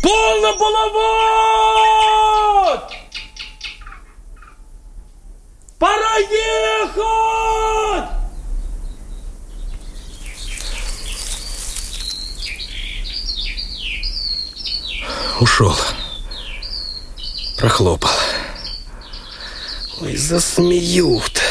Полно баловать! Пора ехать! Ушел. Прохлопал. Ой, засмеют.